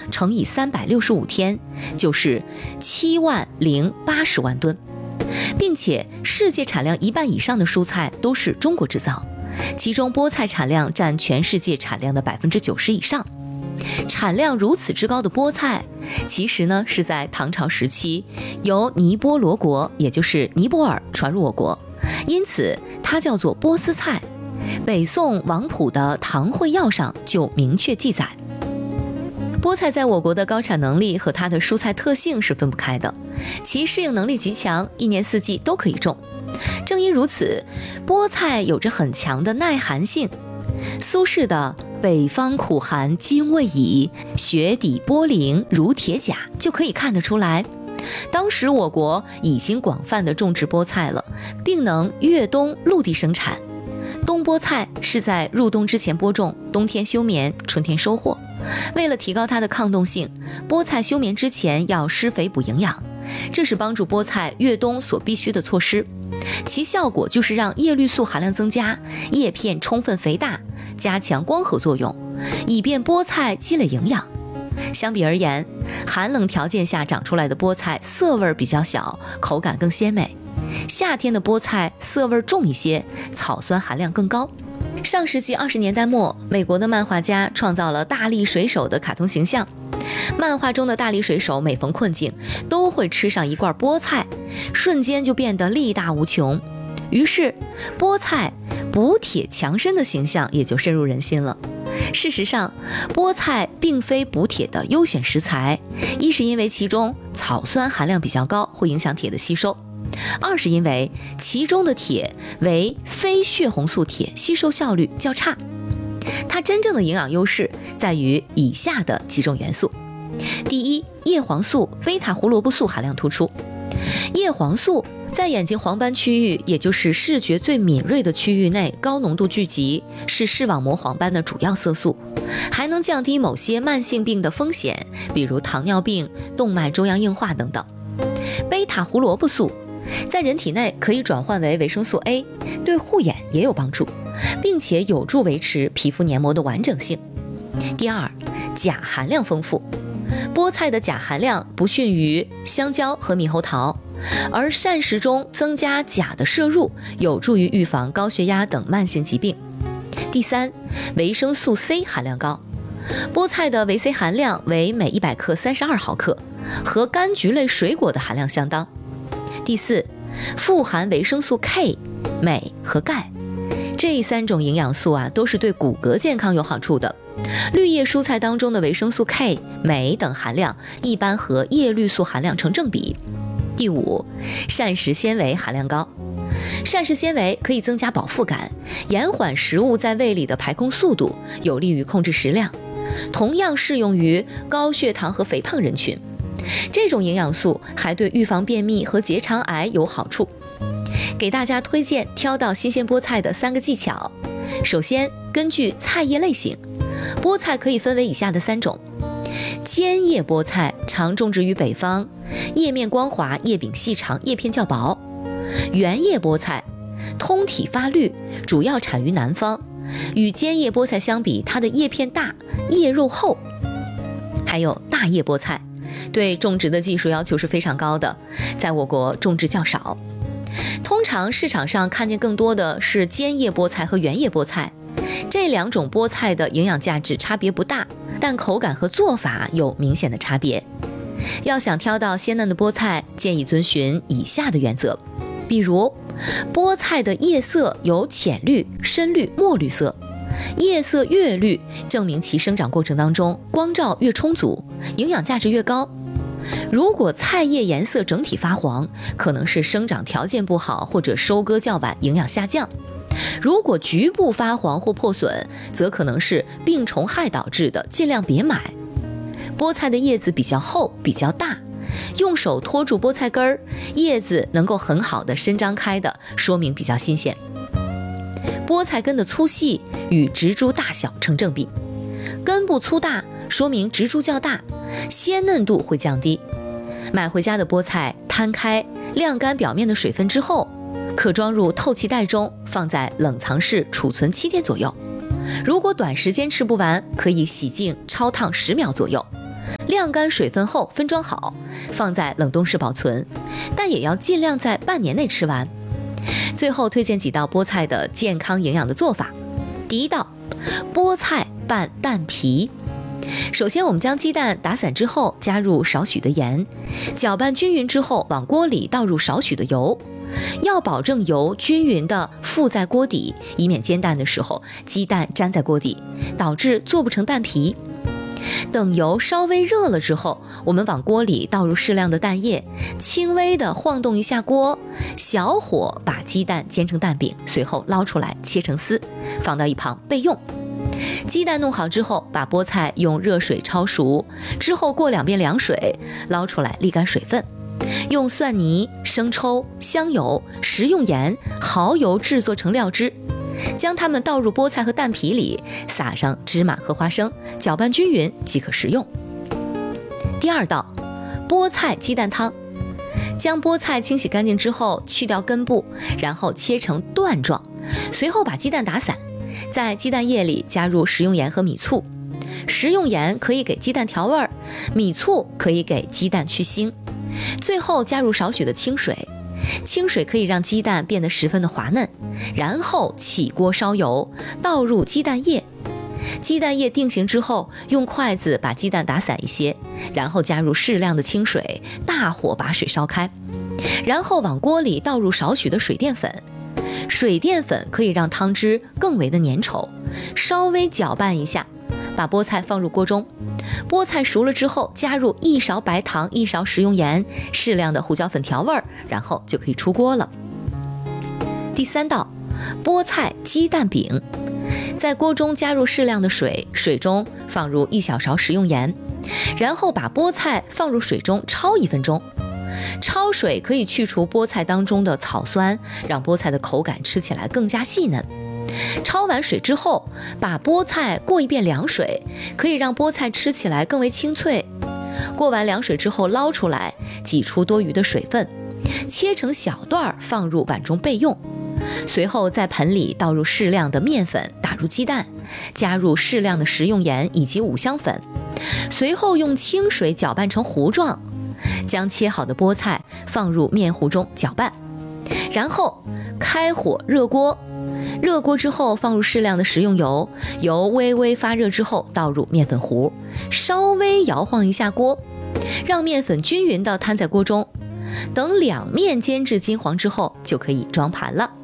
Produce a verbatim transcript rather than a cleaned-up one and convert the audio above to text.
乘以三百六十五天，就是七万零八十万吨，并且世界产量一半以上的蔬菜都是中国制造，其中菠菜产量占全世界产量的百分之九十以上。产量如此之高的菠菜，其实呢是在唐朝时期由尼波罗国，也就是尼泊尔传入我国，因此它叫做波斯菜。北宋王溥的《唐会要》上就明确记载，菠菜在我国的高产能力和它的蔬菜特性是分不开的，其适应能力极强，一年四季都可以种。正因如此，菠菜有着很强的耐寒性。苏轼的北方苦寒精未已，雪底波粼如铁甲就可以看得出来，当时我国已经广泛的种植菠菜了，并能越冬陆地生产。冬菠菜是在入冬之前播种，冬天休眠，春天收获。为了提高它的抗冻性，菠菜休眠之前要施肥补营养，这是帮助菠菜越冬所必须的措施。其效果就是让叶绿素含量增加，叶片充分肥大，加强光合作用，以便菠菜积累营养。相比而言，寒冷条件下长出来的菠菜涩味比较小，口感更鲜美。夏天的菠菜涩味重一些，草酸含量更高。上世纪二十年代末，美国的漫画家创造了大力水手的卡通形象。漫画中的大力水手每逢困境都会吃上一罐菠菜，瞬间就变得力大无穷。于是菠菜补铁强身的形象也就深入人心了。事实上，菠菜并非补铁的优选食材，一是因为其中草酸含量比较高，会影响铁的吸收；二是因为其中的铁为非血红素铁，吸收效率较差。它真正的营养优势在于以下的几种元素：第一，叶黄素、贝塔胡萝卜素含量突出。叶黄素在眼睛黄斑区域，也就是视觉最敏锐的区域内高浓度聚集，是视网膜黄斑的主要色素，还能降低某些慢性病的风险，比如糖尿病、动脉粥样硬化等等。贝塔胡萝卜素在人体内可以转换为维生素 A， 对护眼也有帮助，并且有助维持皮肤黏膜的完整性。第二，钾含量丰富。菠菜的钾含量不逊于香蕉和猕猴桃，而膳食中增加钾的摄入有助于预防高血压等慢性疾病。第三，维生素 C 含量高。菠菜的维 C 含量为每一百克三十二毫克，和柑橘类水果的含量相当。第四，富含维生素 K、镁和钙，这三种营养素啊，都是对骨骼健康有好处的。绿叶蔬菜当中的维生素 K、镁等含量一般和叶绿素含量成正比。第五，膳食纤维含量高。膳食纤维可以增加饱腹感，延缓食物在胃里的排空速度，有利于控制食量，同样适用于高血糖和肥胖人群。这种营养素还对预防便秘和结肠癌有好处。给大家推荐挑到新鲜菠菜的三个技巧。首先，根据菜叶类型，菠菜可以分为以下的三种：尖叶菠菜常种植于北方，叶面光滑，叶柄细长，叶片较薄；圆叶菠菜通体发绿，主要产于南方，与尖叶菠菜相比，它的叶片大，叶肉厚；还有大叶菠菜，对种植的技术要求是非常高的，在我国种植较少。通常市场上看见更多的是尖叶菠菜和圆叶菠菜，这两种菠菜的营养价值差别不大，但口感和做法有明显的差别。要想挑到鲜嫩的菠菜，建议遵循以下的原则。比如，菠菜的叶色有浅绿、深绿、墨绿色，叶色越绿，证明其生长过程当中光照越充足，营养价值越高。如果菜叶颜色整体发黄，可能是生长条件不好或者收割较晚，营养下降。如果局部发黄或破损，则可能是病虫害导致的，尽量别买。菠菜的叶子比较厚，比较大，用手托住菠菜根儿，叶子能够很好的伸张开的，说明比较新鲜。菠菜根的粗细与植株大小成正比，根部粗大说明植株较大，鲜嫩度会降低。买回家的菠菜摊开晾干表面的水分之后，可装入透气袋中，放在冷藏室储存七天左右。如果短时间吃不完，可以洗净焯烫十秒左右。 晾干水分后分装好，放在冷冻室保存，但也要尽量在半年内吃完。最后推荐几道菠菜的健康营养的做法。第一道，菠菜拌蛋皮。首先我们将鸡蛋打散之后，加入少许的盐，搅拌均匀之后，往锅里倒入少许的油，要保证油均匀地附在锅底，以免煎蛋的时候鸡蛋粘在锅底，导致做不成蛋皮。等油稍微热了之后，我们往锅里倒入适量的蛋液，轻微地晃动一下锅，小火把鸡蛋煎成蛋饼，随后捞出来切成丝，放到一旁备用。鸡蛋弄好之后，把菠菜用热水焯熟，之后过两遍凉水，捞出来沥干水分，用蒜泥、生抽、香油、食用盐、蚝油制作成料汁，将它们倒入菠菜和蛋皮里，撒上芝麻和花生，搅拌均匀即可食用。第二道，菠菜鸡蛋汤。将菠菜清洗干净之后，去掉根部，然后切成段状，随后把鸡蛋打散，在鸡蛋液里加入食用盐和米醋。食用盐可以给鸡蛋调味儿，米醋可以给鸡蛋去腥。最后加入少许的清水，清水可以让鸡蛋变得十分的滑嫩。然后起锅烧油，倒入鸡蛋液。鸡蛋液定型之后，用筷子把鸡蛋打散一些，然后加入适量的清水，大火把水烧开，然后往锅里倒入少许的水淀粉。水淀粉可以让汤汁更为的粘稠，稍微搅拌一下，把菠菜放入锅中。菠菜熟了之后，加入一勺白糖，一勺食用盐，适量的胡椒粉调味儿，然后就可以出锅了。第三道，菠菜鸡蛋饼。在锅中加入适量的水，水中放入一小勺食用盐，然后把菠菜放入水中焯一分钟。焯水可以去除菠菜当中的草酸，让菠菜的口感吃起来更加细嫩。焯完水之后，把菠菜过一遍凉水，可以让菠菜吃起来更为清脆。过完凉水之后捞出来，挤出多余的水分，切成小段放入碗中备用。随后在盆里倒入适量的面粉，打入鸡蛋，加入适量的食用盐以及五香粉，随后用清水搅拌成糊状，将切好的菠菜放入面糊中搅拌，然后开火热锅。热锅之后放入适量的食用油，油微微发热之后倒入面粉糊，稍微摇晃一下锅，让面粉均匀地摊在锅中。等两面煎至金黄之后，就可以装盘了。